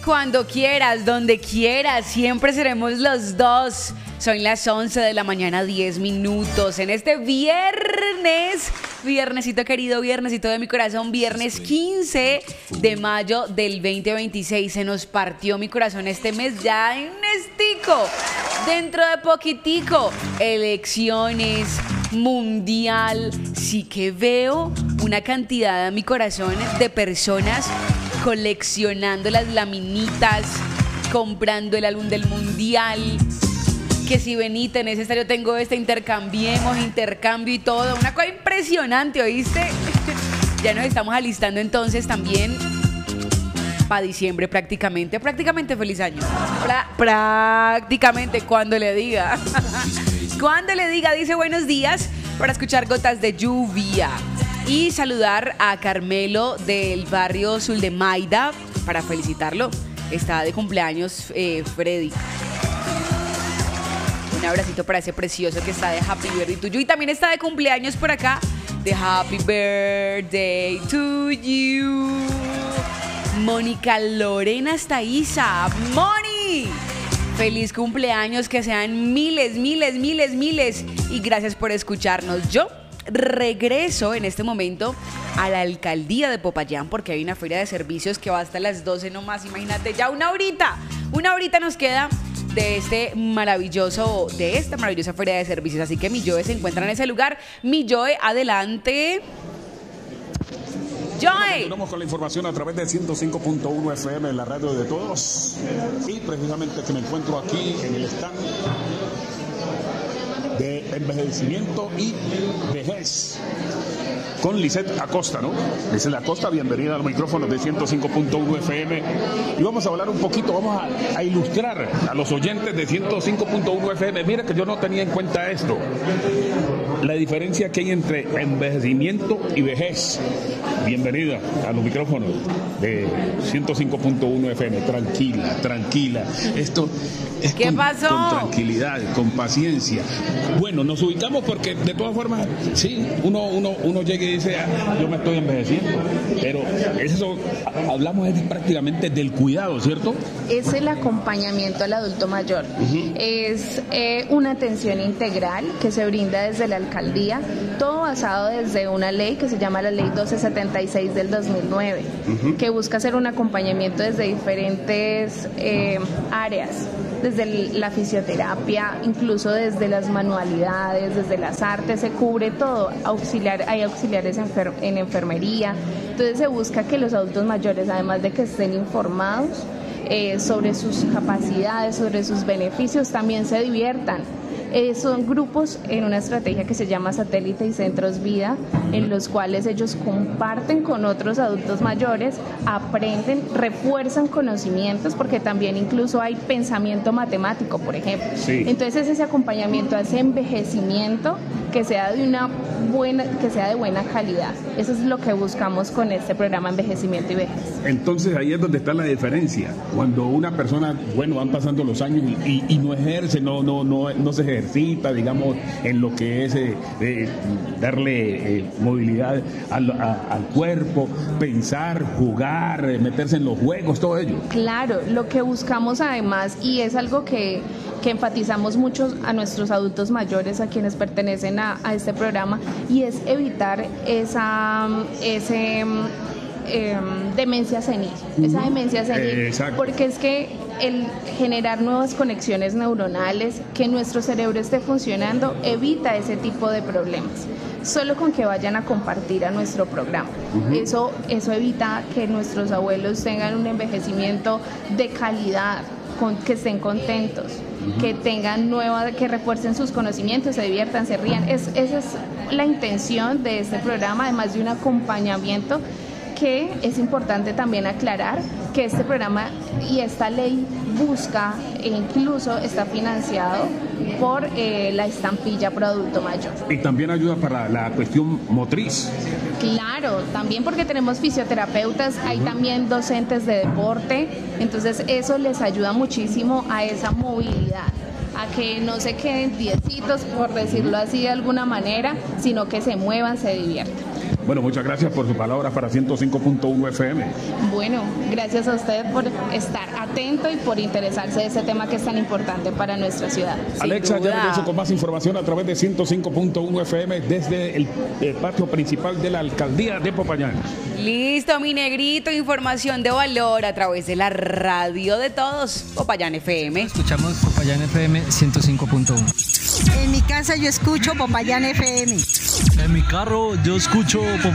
cuando quieras, donde quieras, siempre seremos los dos. Son las 11 de la mañana, 10 minutos. En este viernesito querido, viernesito de mi corazón, viernes 15 de mayo del 2026. Se nos partió mi corazón este mes ya en estico. Dentro de poquitico, elecciones, mundial. Sí que veo una cantidad en mi corazón de personas coleccionando las laminitas, comprando el álbum del mundial. Que si venite en ese estadio tengo intercambiemos, intercambio y todo. Una cosa impresionante, ¿oíste? Ya nos estamos alistando entonces también para diciembre prácticamente. Prácticamente feliz año. Prácticamente cuando le diga. Cuando le diga, dice buenos días para escuchar gotas de lluvia. Y saludar a Carmelo del barrio Zuldemaida para felicitarlo. Está de cumpleaños Freddy. Un abracito para ese precioso que está de Happy Birthday to You. Y también está de cumpleaños por acá de Happy Birthday to You Mónica Lorena Estaiza. ¡Moni! Feliz cumpleaños, que sean miles. Y gracias por escucharnos. Yo regreso en este momento a la alcaldía de Popayán porque hay una feria de servicios que va hasta las 12 nomás. Imagínate, ya una horita nos queda de esta maravillosa feria de servicios. Así que mi Joe se encuentra en ese lugar. Mi Joe, adelante. Joe. Continuamos con la información a través de 105.1 FM, la radio de todos. Y precisamente que me encuentro aquí en el stand de envejecimiento y vejez con Lisette Acosta, ¿no? Lisette Acosta, bienvenida al micrófono de 105.1 FM. Y vamos a hablar un poquito, vamos a ilustrar a los oyentes de 105.1 FM. Mira que yo no tenía en cuenta esto. La diferencia que hay entre envejecimiento y vejez. Bienvenida a los micrófonos de 105.1 FM. Tranquila. Esto es ¿Qué pasó? Con tranquilidad, con paciencia. Bueno, nos ubicamos porque de todas formas, sí, uno llega y dice, yo me estoy envejeciendo. Pero eso, hablamos prácticamente del cuidado, ¿cierto? Es el acompañamiento al adulto mayor. Es una atención integral que se brinda desde la alcaldía, todo basado desde una ley que se llama la Ley 1276 del 2009, que busca hacer un acompañamiento desde diferentes áreas, desde la fisioterapia, incluso desde las manualidades, desde las artes, se cubre todo. Hay auxiliares en enfermería. Entonces se busca que los adultos mayores, además de que estén informados sobre sus capacidades, sobre sus beneficios, también se diviertan. Son grupos en una estrategia que se llama Satélite y Centros Vida, en los cuales ellos comparten con otros adultos mayores, aprenden, refuerzan conocimientos, porque también incluso hay pensamiento matemático, por ejemplo. Sí. Entonces ese acompañamiento a ese envejecimiento que sea de buena calidad. Eso es lo que buscamos con este programa Envejecimiento y Vejez. Entonces ahí es donde está la diferencia. Cuando una persona, van pasando los años y no ejerce, no se ejercita, digamos, en lo que es darle movilidad al cuerpo, pensar, jugar, meterse en los juegos, todo ello. Claro, lo que buscamos además, y es algo que enfatizamos mucho a nuestros adultos mayores, a quienes pertenecen a este programa, y es evitar esa demencia senil, Exacto. Porque es que el generar nuevas conexiones neuronales, que nuestro cerebro esté funcionando, evita ese tipo de problemas. Solo con que vayan a compartir a nuestro programa. Eso evita que nuestros abuelos tengan un envejecimiento de calidad, que estén contentos, que tengan que refuercen sus conocimientos, se diviertan, se rían. Esa es la intención de este programa, además de un acompañamiento, que es importante también aclarar que este programa y esta ley busca e incluso está financiado por la estampilla Pro Adulto Mayor. Y también ayuda para la cuestión motriz. Claro, también porque tenemos fisioterapeutas, hay también docentes de deporte, entonces eso les ayuda muchísimo a esa movilidad, a que no se queden tiecitos, por decirlo así de alguna manera, sino que se muevan, se diviertan. Bueno, muchas gracias por sus palabras para 105.1 FM. Bueno, gracias a usted por estar atento y por interesarse de ese tema que es tan importante para nuestra ciudad. Alexa, ya regreso con más información a través de 105.1 FM desde el patio principal de la Alcaldía de Popayán. Listo, mi negrito, información de valor a través de la radio de todos, Popayán FM. Escuchamos Popayán FM 105.1. En mi casa yo escucho Popayán FM. En mi carro yo escucho Popayán